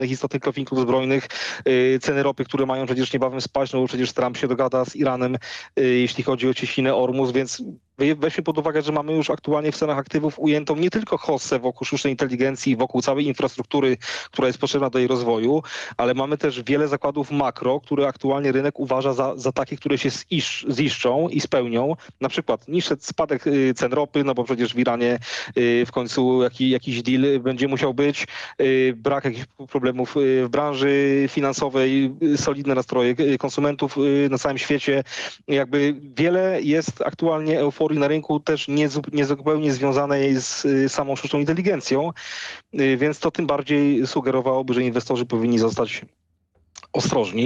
istotnych konfliktów zbrojnych, ceny ropy, które mają przecież niebawem spaść, no bo przecież Trump się dogada z Iranem, jeśli chodzi o cieśninę Ormus, więc weźmy pod uwagę, że mamy już aktualnie w cenach aktywów ujętą nie tylko hossę wokół sztucznej inteligencji, wokół całej infrastruktury, która jest potrzebna do jej rozwoju, ale mamy też wiele zakładów makro, które aktualnie rynek uważa za takie, które się ziszczą i spełnią. Na przykład niższy spadek cen ropy, no bo przecież w Iranie w końcu jakiś deal będzie musiał być, brak jakichś problemów w branży finansowej, solidne nastroje konsumentów na całym świecie. Jakby wiele jest aktualnie euforii na rynku, też niezupełnie związanej z samą sztuczną inteligencją, więc to tym bardziej sugerowałoby, że inwestorzy powinni zostać ostrożni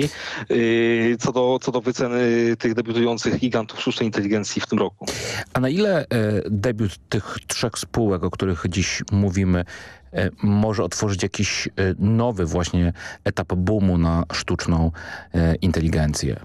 co do wyceny tych debiutujących gigantów sztucznej inteligencji w tym roku. A na ile debiut tych 3 spółek, o których dziś mówimy, może otworzyć jakiś nowy właśnie etap boomu na sztuczną inteligencję?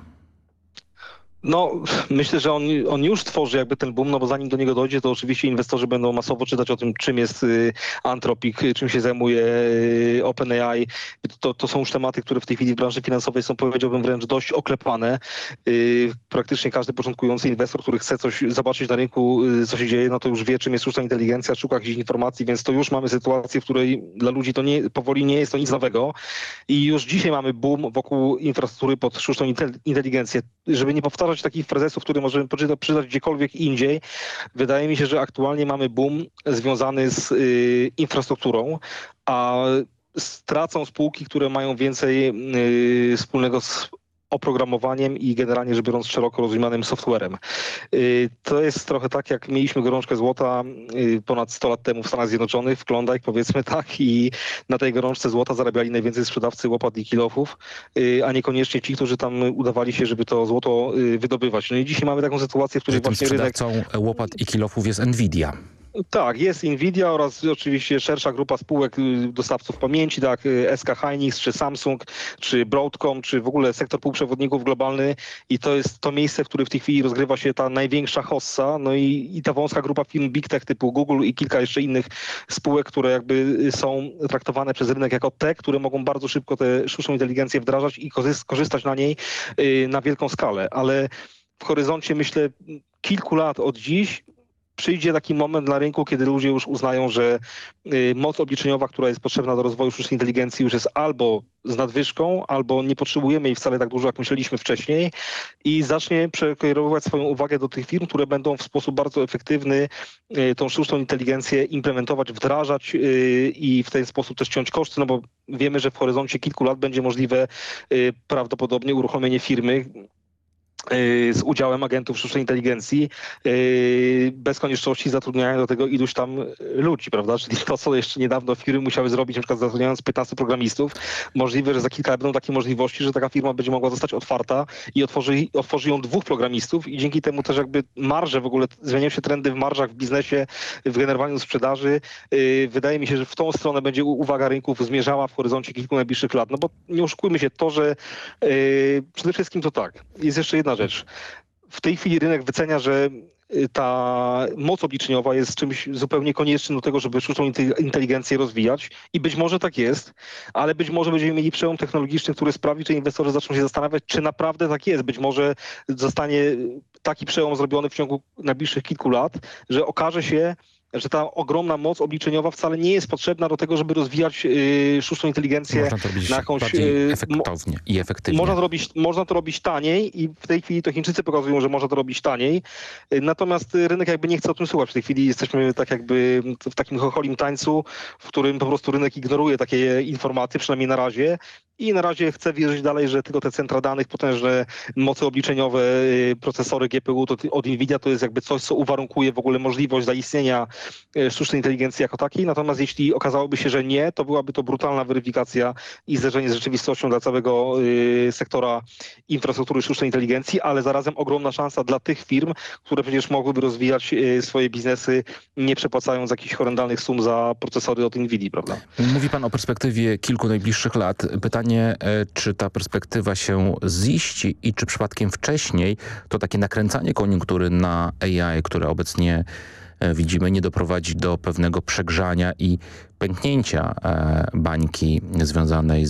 No, myślę, że on już tworzy jakby ten boom, no bo zanim do niego dojdzie, to oczywiście inwestorzy będą masowo czytać o tym, czym jest Anthropic, czym się zajmuje OpenAI. To są już tematy, które w tej chwili w branży finansowej są, powiedziałbym, wręcz dość oklepane. Praktycznie każdy początkujący inwestor, który chce coś zobaczyć na rynku, co się dzieje, no to już wie, czym jest sztuczna inteligencja, szuka jakichś informacji, więc to już mamy sytuację, w której dla ludzi to powoli nie jest to nic nowego. I już dzisiaj mamy boom wokół infrastruktury pod sztuczną inteligencję. Żeby nie powtarzać takich frazesów, które możemy przydać gdziekolwiek indziej. Wydaje mi się, że aktualnie mamy boom związany z infrastrukturą, a stracą spółki, które mają więcej wspólnego z oprogramowaniem i generalnie rzecz biorąc szeroko rozumianym softwarem. To jest trochę tak, jak mieliśmy gorączkę złota ponad 100 lat temu w Stanach Zjednoczonych, w Klondike powiedzmy tak, i na tej gorączce złota zarabiali najwięcej sprzedawcy łopat i kilofów, a niekoniecznie ci, którzy tam udawali się, żeby to złoto wydobywać. No i dzisiaj mamy taką sytuację, w której właśnie rynek... Sprzedawcą łopat i kilofów jest Nvidia. Tak, jest Nvidia oraz oczywiście szersza grupa spółek dostawców pamięci, tak, SK Hynix, czy Samsung, czy Broadcom, czy w ogóle sektor półprzewodników globalny i to jest to miejsce, w którym w tej chwili rozgrywa się ta największa hossa, no i ta wąska grupa firm Big Tech typu Google i kilka jeszcze innych spółek, które jakby są traktowane przez rynek jako te, które mogą bardzo szybko tę sztuczną inteligencję wdrażać i korzystać na niej na wielką skalę, ale w horyzoncie myślę kilku lat od dziś przyjdzie taki moment na rynku, kiedy ludzie już uznają, że moc obliczeniowa, która jest potrzebna do rozwoju sztucznej inteligencji już jest albo z nadwyżką, albo nie potrzebujemy jej wcale tak dużo, jak myśleliśmy wcześniej i zacznie przekierowywać swoją uwagę do tych firm, które będą w sposób bardzo efektywny tą sztuczną inteligencję implementować, wdrażać i w ten sposób też ciąć koszty, no bo wiemy, że w horyzoncie kilku lat będzie możliwe prawdopodobnie uruchomienie firmy z udziałem agentów sztucznej inteligencji bez konieczności zatrudniania do tego iluś tam ludzi, prawda? Czyli to, co jeszcze niedawno firmy musiały zrobić, na przykład zatrudniając 15 programistów, możliwe, że za kilka lat będą takie możliwości, że taka firma będzie mogła zostać otwarta i otworzy ją 2 programistów i dzięki temu też jakby marże w ogóle, zmieniają się trendy w marżach, w biznesie, w generowaniu sprzedaży. Wydaje mi się, że w tą stronę będzie uwaga rynków zmierzała w horyzoncie kilku najbliższych lat. No bo nie oszukujmy się, to, że przede wszystkim to tak, jest jeszcze jedna rzecz. W tej chwili rynek wycenia, że ta moc obliczeniowa jest czymś zupełnie koniecznym do tego, żeby sztuczną inteligencję rozwijać i być może tak jest, ale być może będziemy mieli przełom technologiczny, który sprawi, że inwestorzy zaczną się zastanawiać, czy naprawdę tak jest. Być może zostanie taki przełom zrobiony w ciągu najbliższych kilku lat, że okaże się, że ta ogromna moc obliczeniowa wcale nie jest potrzebna do tego, żeby rozwijać sztuczną inteligencję można to robić na jakąś... efektownie i efektywnie. Można to robić taniej i w tej chwili to Chińczycy pokazują, że można to robić taniej. Natomiast rynek jakby nie chce o tym słuchać. W tej chwili jesteśmy tak jakby w takim chocholim tańcu, w którym po prostu rynek ignoruje takie informacje, przynajmniej na razie. I na razie chcę wierzyć dalej, że tylko te centra danych, potężne moce obliczeniowe, procesory GPU to od Nvidia to jest jakby coś, co uwarunkuje w ogóle możliwość zaistnienia sztucznej inteligencji jako takiej. Natomiast jeśli okazałoby się, że nie, to byłaby to brutalna weryfikacja i zderzenie z rzeczywistością dla całego sektora infrastruktury sztucznej inteligencji, ale zarazem ogromna szansa dla tych firm, które przecież mogłyby rozwijać swoje biznesy, nie przepłacając jakichś horrendalnych sum za procesory od Nvidii, prawda? Mówi pan o perspektywie kilku najbliższych lat. Pytanie, czy ta perspektywa się ziści i czy przypadkiem wcześniej to takie nakręcanie koniunktury na AI, które obecnie widzimy, nie doprowadzi do pewnego przegrzania i pęknięcia bańki związanej